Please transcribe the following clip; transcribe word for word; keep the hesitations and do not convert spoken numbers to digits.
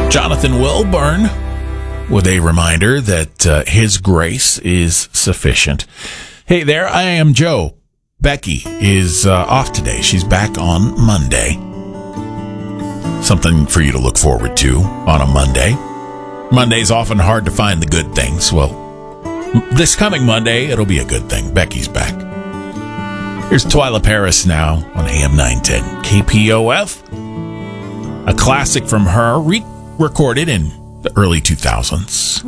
Jonathan Wilburn with a reminder that uh, his grace is sufficient. Hey there, I am Joe. Becky is uh, off today. She's back on Monday. Something for you to look forward to on a Monday. Monday's often hard to find the good things. Well, this coming Monday, it'll be a good thing. Becky's back. Here's Twyla Paris now on A M nine ten K P O F. A classic from her, re- recorded in the early two thousands.